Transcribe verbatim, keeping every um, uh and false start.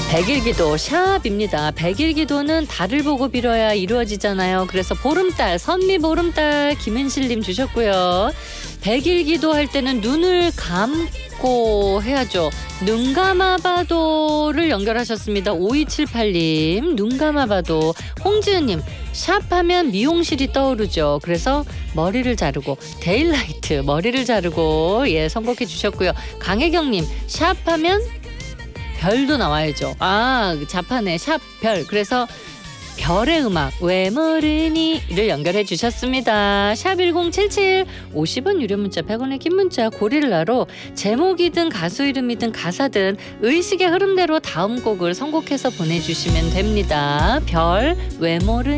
백일기도 샵입니다. 백일기도는 달을 보고 빌어야 이루어지잖아요. 그래서 보름달, 선미보름달 김은실님 주셨고요. 백일기도 할 때는 눈을 감고 해야죠. 눈 감아봐도를 연결하셨습니다. 오이칠팔님 눈 감아봐도. 홍지은님 샵하면 미용실이 떠오르죠. 그래서 머리를 자르고 데일라이트 머리를 자르고 예 선곡해 주셨고요. 강혜경님 샵하면 별도 나와야죠. 아 자판에 샵 별. 그래서 별의 음악 왜 모르니를 연결해 주셨습니다. 샵 일공칠칠 오십 원 유료 문자 백 원의 긴 문자 고릴라로 제목이든 가수 이름이든 가사든 의식의 흐름대로 다음 곡을 선곡해서 보내주시면 됩니다. 별 왜 모르니